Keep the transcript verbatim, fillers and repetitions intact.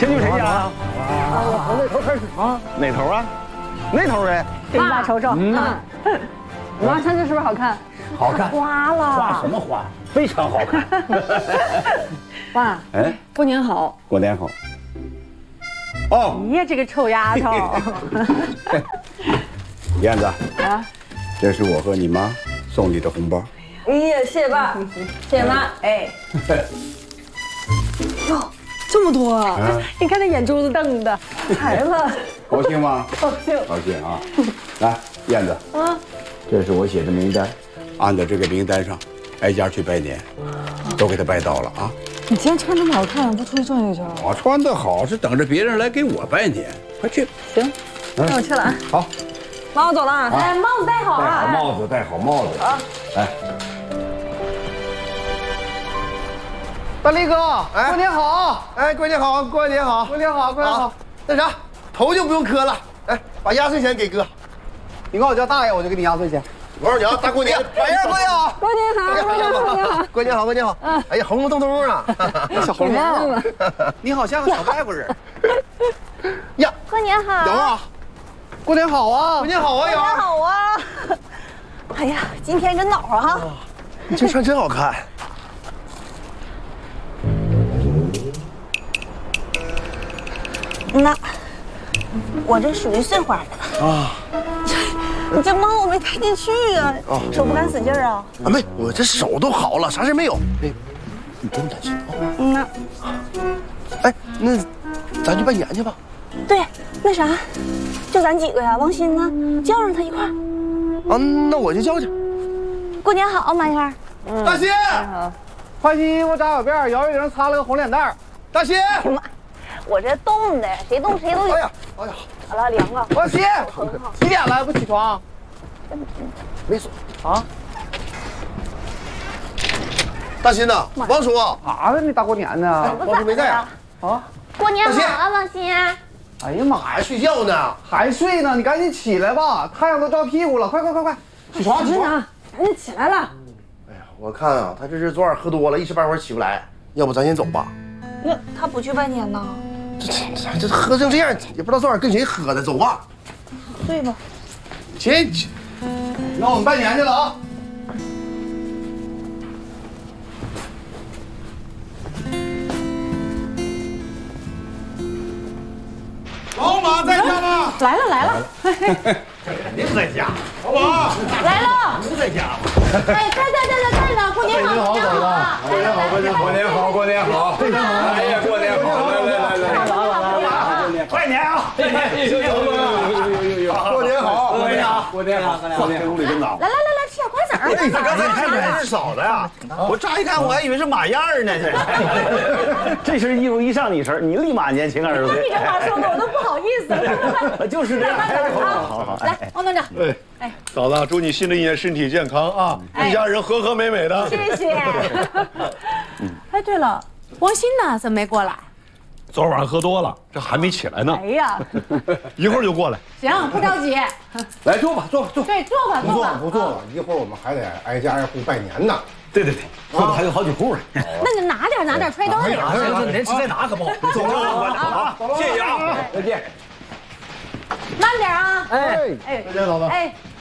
先去谁家啊？ 啊，从那头开始啊？ 哪头啊？那头呗。 给你爸瞅瞅。嗯。妈，看这是不是好看？ 好看。 花了。 花什么花？非常好看。 爸。哎。过年好。 过年好。哦。 你呀，这个臭丫头。 燕子。啊。这是我和你妈送你的红包。 哎呀，谢谢爸，谢谢妈。哎。哟。 这么多啊！你看那眼珠子瞪的，孩子高兴吗？ 高兴， 高兴啊！来，燕子啊，这是我写的名单，按照这个名单上，挨家去拜年，都给他拜到了啊！ 你今天穿这么好看，不出去转悠圈？ 我穿的好是等着别人来给我拜年，快去。 行，那我去了啊。 好， 妈，我走了啊！哎，帽子戴好啊！ 戴好帽子，戴好帽子啊！来。 大力哥，哎，过年好！ 哎，过年好，过年好， 过年好，过年好。 那啥，头就不用磕了，哎，把压岁钱给哥。 你管我叫大爷，我就给你压岁钱。 我说你啊，大过年， 大爷过年好，过年好，过年好，过年好， 过年好，过年好。哎呀，红红彤彤啊， 小红帽，你好像个小外国人。 呀， 过年好。 有啊， 过年好啊， 过年好啊， 过年好啊。哎呀，今天真恼火哈。 你这穿真好看。 那我这属于碎花的啊！你这帽没戴进去啊，手不敢使劲啊？ 啊没，我这手都好了，啥事没有。那，你不用担心啊。 嗯呐。 哎，那咱去拜年去吧。 对，那啥，就咱几个呀，王鑫呢，叫上他一块儿。 啊，那我就叫去。 过年好，马燕。 大鑫， 换新衣服扎小辫，摇一铃擦了个红脸蛋。 大鑫。 我这冻的，谁冻谁都有。 哎呀，哎呀， 好了，凉了。 王鑫，几点了？不起床？ 没锁啊？ 大鑫呐，王叔， 啥呢？你大过年的， 王叔没在啊？ 啊？ 过年好啊，王鑫。 哎呀妈呀， 还睡觉呢？ 还睡呢？你赶紧起来吧，太阳都照屁股了，快快快快，起床起床！ 你起来了。 哎呀，我看啊，他这是昨晚喝多了，一时半会儿起不来，要不咱先走吧？ 那他不去拜年呢？ 这这这喝成这样，也不知道昨晚跟谁喝的。走吧， 对吧？ 起， 那我们拜年去了啊！ 老马在家吗？ 来了来了， 这肯定在家。老马来了， 不在家。 哎，在在在在在呢，过年好，过年好， 过年好，过年好，过年好，过年好，过年好！哎呀，过年好！来来来来，拜年啊！拜年！有有有有有有！过年好，过年好，过年好，过年好！这屋里真暖和。 来来来来，吃点瓜子儿。 哎，你刚才看着是少的呀？我乍一看我还以为是马燕儿呢。 这身衣服一上你身，你立马年轻二十岁。 你这话说的我都不好意思了。 就是这样。 好好好，来，王团长。 哎哎，嫂子，祝你新的一年身体健康啊，一家人和和美美的。 谢谢。哎，对了，王鑫呢？怎么没过来？ 昨晚上喝多了，这还没起来呢。 哎呀， 一会儿就过来。 行，不着急。 来坐吧，坐吧，坐。 对，坐吧，坐吧。 不坐了，一会儿我们还得挨家挨户拜年呢。 对对对，后头还有好几户呢。 那你拿点，拿点揣兜里。 行行，您再拿可不好。走了啊，谢谢啊，再见。 慢点啊！ 哎哎， 哎， 再见，老子。 哎。